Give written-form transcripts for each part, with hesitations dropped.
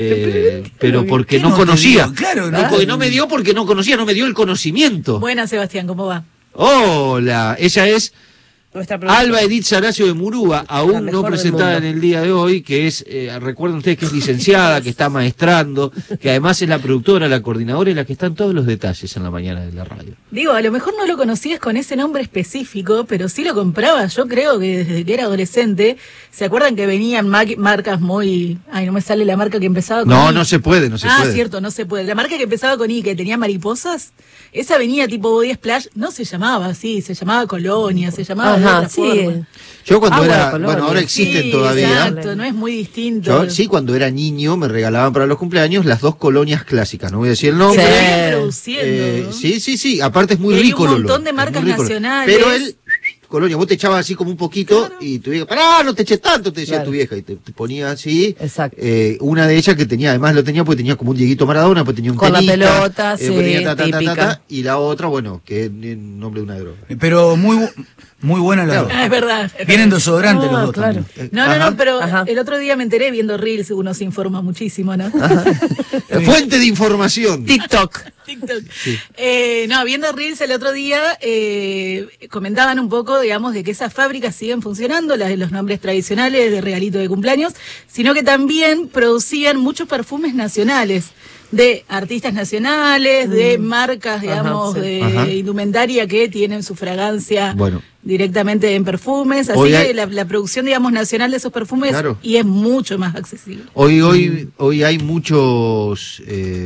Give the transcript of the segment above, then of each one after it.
pero porque no conocía. Claro, no, porque no me dio porque no conocía, no me dio el conocimiento. Buena, Sebastián, ¿cómo va? Hola, ella es Alba Edith Saracio de Murúa, aún no presentada en el día de hoy, que es, recuerden ustedes que es licenciada, que está maestrando, que además es la productora, la coordinadora y la que está en todos los detalles en la mañana de la radio. Digo, a lo mejor no lo conocías con ese nombre específico, pero sí lo compraba, yo creo que desde que era adolescente. ¿Se acuerdan que venían marcas muy... Ay, no me sale la marca que empezaba con I? No se puede, no se puede. Ah, cierto, no se puede. La marca que empezaba con I, que tenía mariposas, esa venía tipo Body Splash, no se llamaba así, se llamaba Colonia, se llamaba de otra forma. Yo cuando era, bueno, ahora existen todavía. Exacto, no es muy distinto. Yo, sí, cuando era niño me regalaban para los cumpleaños las 2 colonias clásicas, no voy a decir el nombre. Se venían produciendo. Sí, aparte es muy y rico. Hay un montón de marcas nacionales. Pero él, Colonia, vos te echabas así como un poquito y tu vieja, pará, no te eches tanto, te decía tu vieja, y te ponía así. Exacto. Una de ellas que tenía, además lo tenía porque tenía como un Dieguito Maradona, pues tenía un con tenista, la pelota, típica. Y la otra, bueno, que es el nombre de una droga. Pero muy buena la droga. Es verdad. Vienen desodorantes los dos. Claro. No, pero el otro día me enteré viendo Reels, uno se informa muchísimo, ¿no? Fuente de información. TikTok. Sí. Viendo Reels el otro día, comentaban un poco, digamos, de que esas fábricas siguen funcionando, las de los nombres tradicionales de regalito de cumpleaños, sino que también producían muchos perfumes nacionales, de artistas nacionales, de marcas, digamos, de indumentaria que tienen su fragancia directamente en perfumes, así que la producción, digamos, nacional de esos perfumes y es mucho más accesible. Hoy hay muchos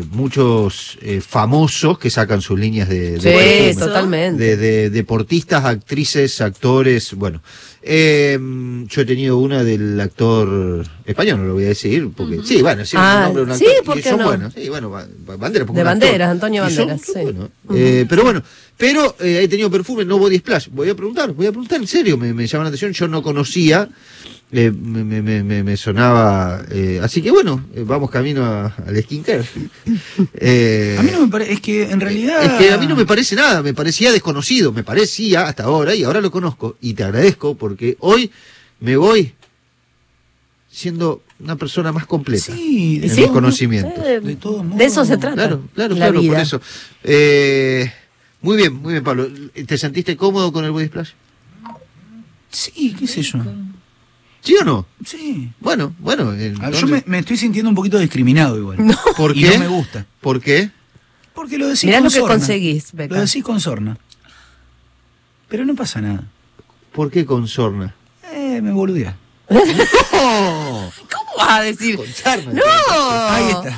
famosos que sacan sus líneas de perfumes. Totalmente. De deportistas, actrices, actores, bueno. Yo he tenido una del actor español, no lo voy a decir, porque sí, bueno, sí, el nombre de un actor, ¿por qué son no? buenos, sí, bueno, Banderas, de Banderas, Antonio Banderas, sí. Bueno, pero he tenido perfumes, no Body Splash, voy a preguntar, en serio, me llama la atención, yo no conocía, me sonaba, así que bueno, vamos camino al skincare. A mí no me parece, es que en realidad... Es que a mí no me parece nada, me parecía desconocido, me parecía hasta ahora y ahora lo conozco y te agradezco porque hoy me voy siendo una persona más completa en mis conocimientos. De eso se trata. Claro, por eso. Muy bien, Pablo. ¿Te sentiste cómodo con el Body Splash? Sí, qué sé yo. ¿Sí o no? Sí. Bueno. Entonces... Yo me estoy sintiendo un poquito discriminado igual. No. ¿Por qué? Y no me gusta. ¿Por qué? Porque lo decís mirá con lo que sorna. conseguís, Beca. Lo decís con sorna. Pero no pasa nada. ¿Por qué con sorna? Me boludeás. ¡No! ¿Cómo vas a decir? Con sarna. ¡No! Ahí está.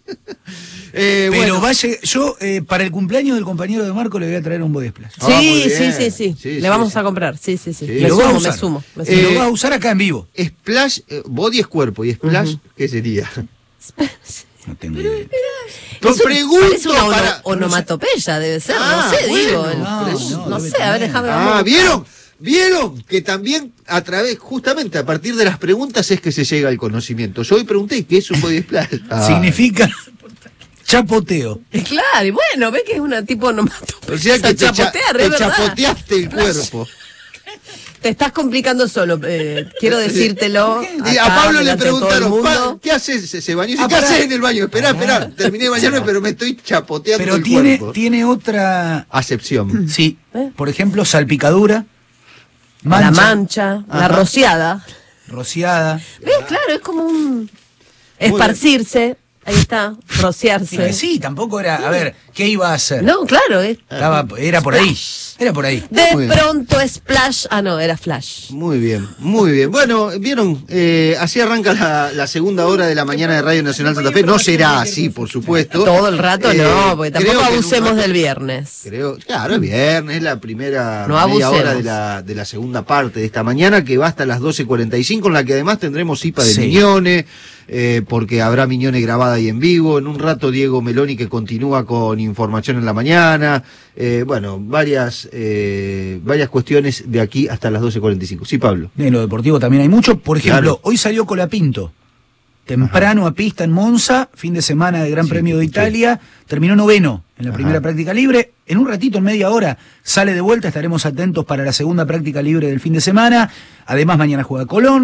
Pero yo para el cumpleaños del compañero de Marco le voy a traer un Body Splash. Sí. Le vamos a comprar. Sí. Me sumo. Lo vas a usar acá en vivo. Splash, body es cuerpo y splash, ¿qué sería? No tengo idea. Es una onomatopeya, debe ser. No sé, digo. No sé, a ver, déjame ver. ¿Vieron? Que también justamente a partir de las preguntas es que se llega al conocimiento. Yo hoy pregunté qué es un body splash. Significa chapoteo. Claro, y bueno, ves que es una tipo onomatopeya. O sea que te chapoteaste el cuerpo. Te estás complicando solo, quiero decírtelo. A Pablo le preguntaron, ¿qué haces? Se bañó. ¿Qué haces en el baño? Esperá, terminé de bañarme, pero me estoy chapoteando el cuerpo. Pero tiene otra acepción. Sí, por ejemplo, salpicadura, la mancha, la rociada. Rociada. ¿Ves? Claro, es como un esparcirse. Ahí está, rociarse. Sí, tampoco era, a ver, ¿qué iba a hacer? No, claro, era por ahí. De pronto Splash, era Flash. Muy bien. Bueno, vieron, así arranca la segunda hora de la mañana de Radio Nacional Santa Fe. No será así, por supuesto. Todo el rato no, porque tampoco abusemos del viernes. Claro, es viernes, es la primera media hora de la segunda parte de esta mañana, que va hasta las 12:45, en la que además tendremos IPA de Miñone, porque habrá Miñone grabada ahí en vivo. En un rato Diego Meloni, que continúa con información en la mañana. Varias cuestiones de aquí hasta las 12:45. Sí, Pablo. En lo deportivo también hay mucho. Por ejemplo, hoy salió Colapinto. Temprano a pista en Monza, fin de semana de Gran Premio de Italia. Terminó noveno en la primera práctica libre. En un ratito, en media hora, sale de vuelta. Estaremos atentos para la segunda práctica libre del fin de semana. Además, mañana juega Colón.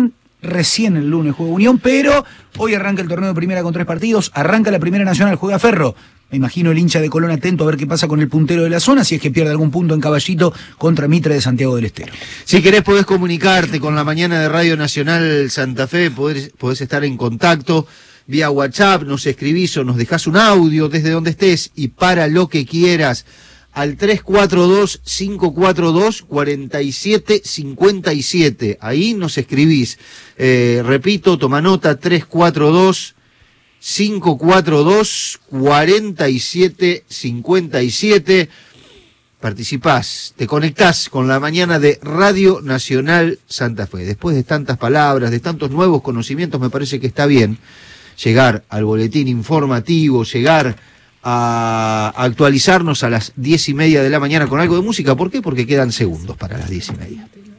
Recién el lunes juega Unión, pero hoy arranca el torneo de primera con 3 partidos, arranca la Primera Nacional, juega Ferro. Me imagino el hincha de Colón atento a ver qué pasa con el puntero de la zona, si es que pierde algún punto en Caballito contra Mitre de Santiago del Estero. Si querés podés comunicarte con la mañana de Radio Nacional Santa Fe, podés estar en contacto vía WhatsApp, nos escribís o nos dejás un audio desde donde estés y para lo que quieras al 342-542-4757. Ahí nos escribís. Repito, toma nota, 342-542-4757. Participás, te conectás con la mañana de Radio Nacional Santa Fe. Después de tantas palabras, de tantos nuevos conocimientos, me parece que está bien llegar al boletín informativo, llegar a actualizarnos a las 10:30 de la mañana con algo de música. ¿Por qué? Porque quedan segundos para las 10:30.